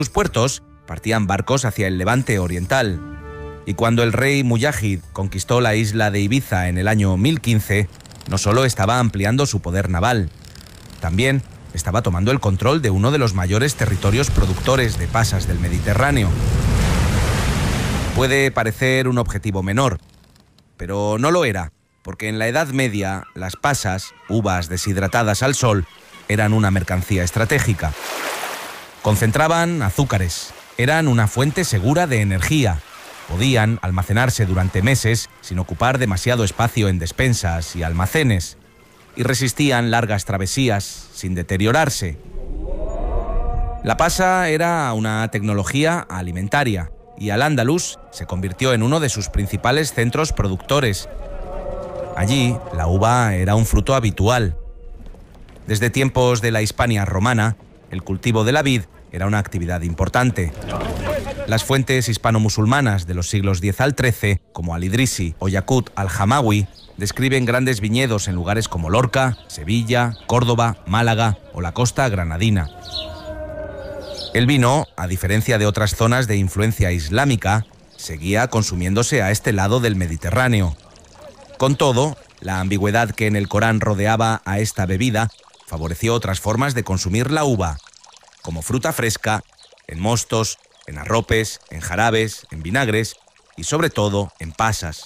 sus puertos partían barcos hacia el Levante oriental. Y cuando el rey Muyahid conquistó la isla de Ibiza en el año 1015, no solo estaba ampliando su poder naval, también estaba tomando el control de uno de los mayores territorios productores de pasas del Mediterráneo. Puede parecer un objetivo menor, pero no lo era, porque en la Edad Media las pasas, uvas deshidratadas al sol, eran una mercancía estratégica. Concentraban azúcares, eran una fuente segura de energía, podían almacenarse durante meses sin ocupar demasiado espacio en despensas y almacenes, y resistían largas travesías sin deteriorarse. La pasa era una tecnología alimentaria, y Al-Ándalus se convirtió en uno de sus principales centros productores. Allí, la uva era un fruto habitual. Desde tiempos de la Hispania romana, el cultivo de la vid era una actividad importante. Las fuentes hispano-musulmanas de los siglos X al XIII, como Al-Idrisi o Yaqut al-Hamawi, describen grandes viñedos en lugares como Lorca, Sevilla, Córdoba, Málaga o la costa granadina. El vino, a diferencia de otras zonas de influencia islámica, seguía consumiéndose a este lado del Mediterráneo. Con todo, la ambigüedad que en el Corán rodeaba a esta bebida favoreció otras formas de consumir la uva, como fruta fresca, en mostos, en arropes, en jarabes, en vinagres y sobre todo en pasas.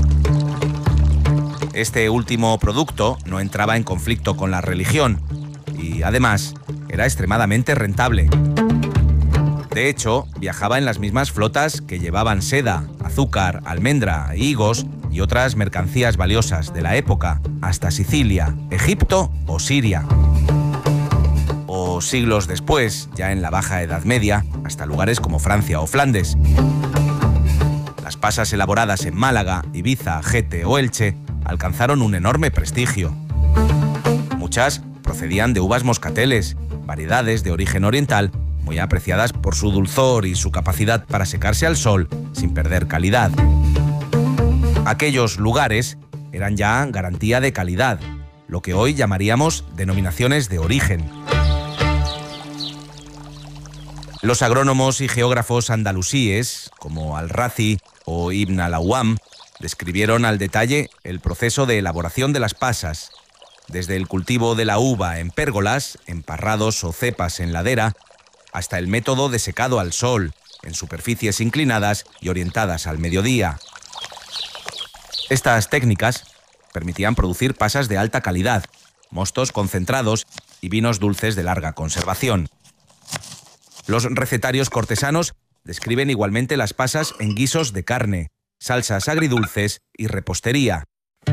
Este último producto no entraba en conflicto con la religión y, además, era extremadamente rentable. De hecho, viajaba en las mismas flotas que llevaban seda, azúcar, almendra, higos y otras mercancías valiosas de la época hasta Sicilia, Egipto o Siria. O siglos después, ya en la Baja Edad Media, hasta lugares como Francia o Flandes. Las pasas elaboradas en Málaga, Ibiza, Gete o Elche alcanzaron un enorme prestigio. Muchas procedían de uvas moscateles, variedades de origen oriental, muy apreciadas por su dulzor y su capacidad para secarse al sol sin perder calidad. Aquellos lugares eran ya garantía de calidad, lo que hoy llamaríamos denominaciones de origen. Los agrónomos y geógrafos andalusíes, como Al-Razi o Ibn al-Awwam, describieron al detalle el proceso de elaboración de las pasas, desde el cultivo de la uva en pérgolas, en parrados o cepas en ladera, hasta el método de secado al sol, en superficies inclinadas y orientadas al mediodía. Estas técnicas permitían producir pasas de alta calidad, mostos concentrados y vinos dulces de larga conservación. Los recetarios cortesanos describen igualmente las pasas en guisos de carne, salsas agridulces y repostería.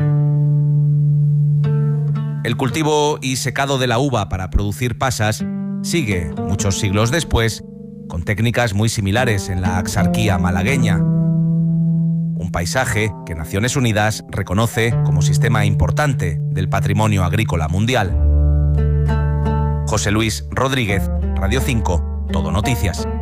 El cultivo y secado de la uva para producir pasas sigue, muchos siglos después, con técnicas muy similares en la Axarquía malagueña. Un paisaje que Naciones Unidas reconoce como sistema importante del patrimonio agrícola mundial. José Luis Rodríguez, Radio 5, Todo Noticias.